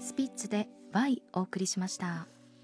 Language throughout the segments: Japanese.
スピッツで Y お送りしました。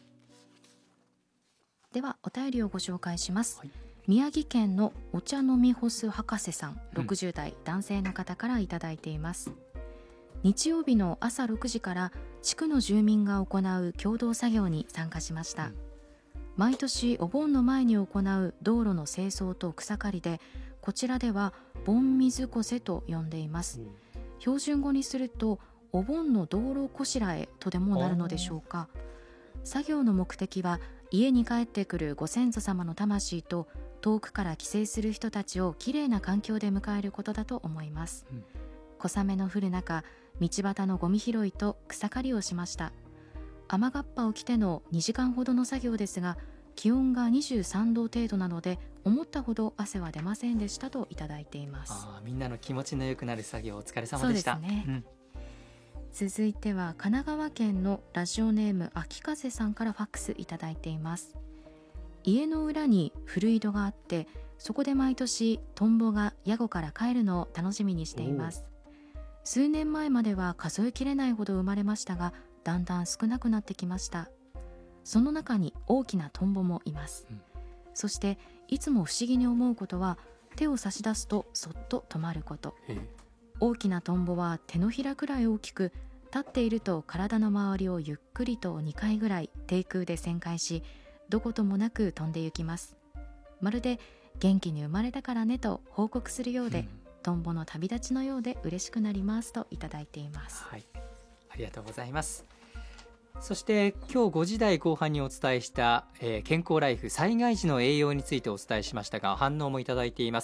ではお便りをご紹介します、はい、宮城県のお茶飲み干す博士さん、60代男性の方からいただいています。日曜日の朝6時から地区の住民が行う共同作業に参加しました。毎年お盆の前に行う道路の清掃と草刈りで、こちらでは盆水越せと呼んでいます。標準語にするとお盆の道路こしらえとでもなるのでしょうか。作業の目的は家に帰ってくるご先祖様の魂と遠くから帰省する人たちをきれいな環境で迎えることだと思います。小雨の降る中、道端のゴミ拾いと草刈りをしました。雨がっぱを着ての2時間ほどの作業ですが、気温が23度程度なので思ったほど汗は出ませんでしたといただいています。 みんなの気持ちの良くなる作業お疲れ様でした。 そうですね、続いては神奈川県のラジオネーム秋風さんからファックスいただいています。家の裏に古井戸があって、そこで毎年トンボがヤゴから帰るのを楽しみにしています。数年前までは数えきれないほど生まれましたが、だんだん少なくなってきました。その中に大きなトンボもいます、そしていつも不思議に思うことは、手を差し出すとそっと止まること。大きなトンボは手のひらくらい大きく、立っていると体の周りをゆっくりと2回ぐらい低空で旋回し、どこともなく飛んで行きます。まるで元気に生まれたからねと報告するようで、トンボの旅立ちのようで嬉しくなりますといただいています。 はい、ありがとうございます。そして今日5時台後半にお伝えした、健康ライフ災害時の栄養についてお伝えしましたが、反応もいただいています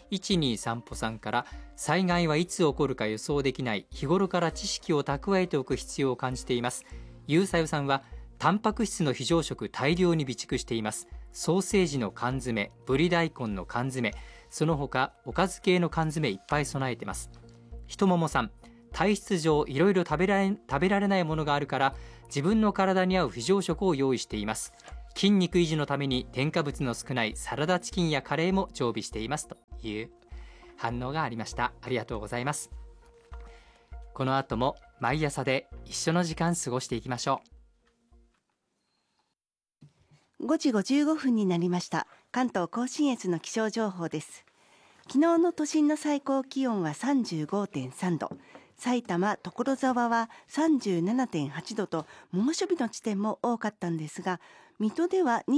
。123歩さんから、災害はいつ起こるか予想できない、日頃から知識を蓄えておく必要を感じています。ゆうさよさんは、タンパク質の非常食大量に備蓄しています。ソーセージの缶詰、ぶり大根の缶詰、その他おかず系の缶詰いっぱい備えてます。ひとももさん、体質上いろいろ食べられないものがあるから自分の体に合う非常食を用意しています。筋肉維持のために添加物の少ないサラダチキンやカレーも常備していますという反応がありました。ありがとうございます。この後も毎朝で一緒の時間過ごしていきましょう。5時55分になりました。関東甲信越の気象情報です。昨日の都心の最高気温は 35.3 度、埼玉所沢は 37.8 度と猛暑日の地点も多かったんですが、水戸では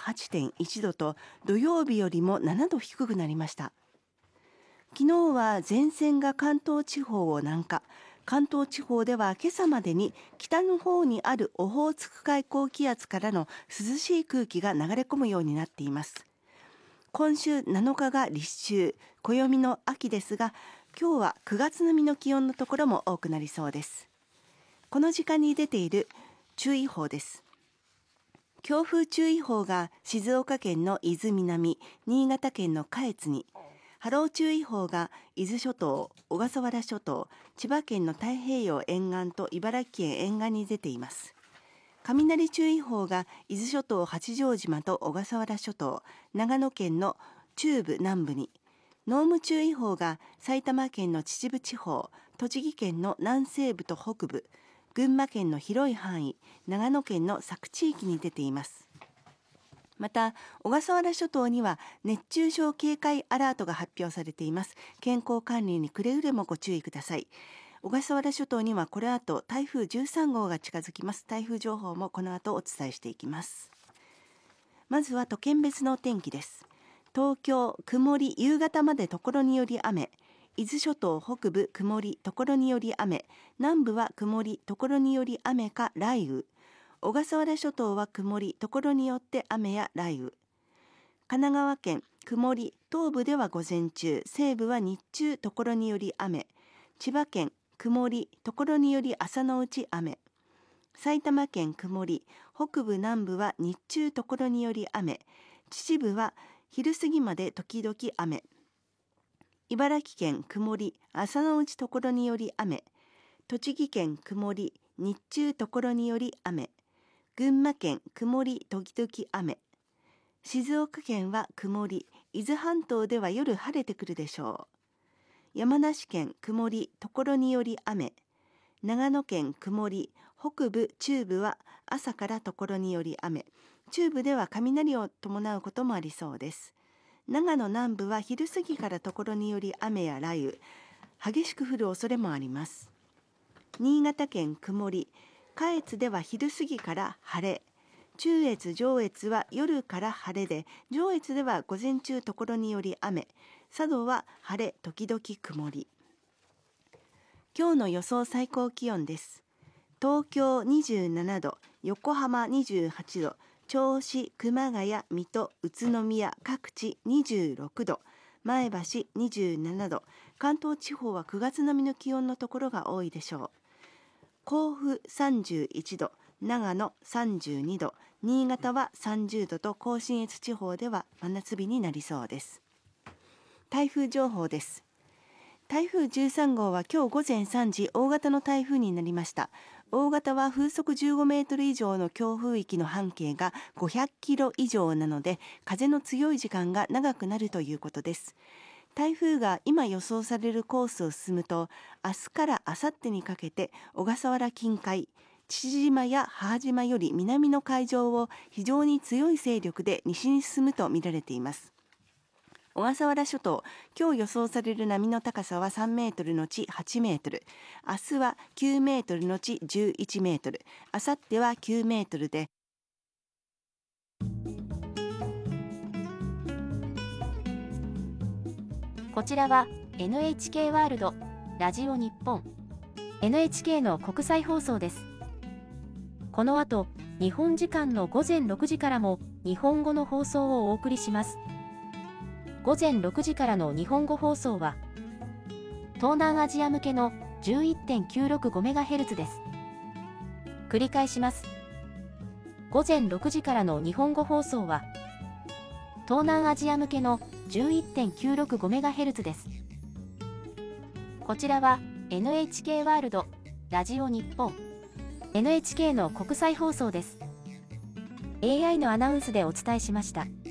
28.1 度と土曜日よりも7度低くなりました。昨日は前線が関東地方を南下、関東地方では今朝までに北の方にあるオホーツク海高気圧からの涼しい空気が流れ込むようになっています。今週7日が立秋、暦の秋ですが、今日は9月並みの気温のところも多くなりそうです。この時間に出ている注意報です。強風注意報が静岡県の伊豆南、新潟県の下越に、波浪注意報が伊豆諸島、小笠原諸島、千葉県の太平洋沿岸と茨城県沿岸に出ています。雷注意報が伊豆諸島八丈島と小笠原諸島、長野県の中部南部に、濃霧注意報が埼玉県の秩父地方、栃木県の南西部と北部、群馬県の広い範囲、長野県の佐久地域に出ています。また小笠原諸島には熱中症警戒アラートが発表されています。健康管理にくれぐれもご注意ください。小笠原諸島にはこの後台風13号が近づきます。台風情報もこの後お伝えしていきます。まずは都県別のお天気です。東京曇り、夕方までところにより雨、伊豆諸島北部曇り、ところにより雨、南部は曇り、ところにより雨か雷雨、小笠原諸島は曇り、ところによって雨や雷雨、神奈川県曇り、東部では午前中、西部は日中ところにより雨、千葉県曇り、ところにより朝のうち雨、埼玉県曇り、北部南部は日中ところにより雨、秩父は昼過ぎまで時々雨、茨城県曇り、朝のうちところにより雨、栃木県曇り、日中ところにより雨、群馬県曇り時々雨、静岡県は曇り、伊豆半島では夜晴れてくるでしょう。山梨県曇り、ところにより雨、 長野県曇り、北部、中部は朝からところにより雨、中部では雷を伴うこともありそうです。長野南部は昼過ぎからところにより雨や雷雨、激しく降る恐れもあります。新潟県曇り、下越では昼過ぎから晴れ、中越上越は夜から晴れで、上越では午前中ところにより雨、佐渡は晴れ時々曇り。今日の予想最高気温です。東京27度、横浜28度、銚子、熊谷、水戸、宇都宮各地26度、前橋27度、関東地方は9月並みの気温のところが多いでしょう。甲府31度、長野32度、新潟は30度と甲信越地方では真夏日になりそうです。台風情報です。台風13号は今日午前3時、大型の台風になりました。大型は風速15メートル以上の強風域の半径が500キロ以上なので、風の強い時間が長くなるということです。台風が今予想されるコースを進むと、明日から明後日にかけて小笠原近海、父島や母島より南の海上を非常に強い勢力で西に進むと見られています。小笠原諸島、今日予想される波の高さは3メートルのち8メートル、明日は9メートルのち11メートル、明後日は9メートルで、 こちらは NHK ワールドラジオ日本 NHK の国際放送です。この後、日本時間の午前6時からも日本語の放送をお送りします。午前6時からの日本語放送は東南アジア向けの 11.965MHz です。繰り返します。午前6時からの日本語放送は東南アジア向けの 11.965MHz です。こちらは NHK ワールドラジオ日本 NHK の国際放送です。AI のアナウンスでお伝えしました。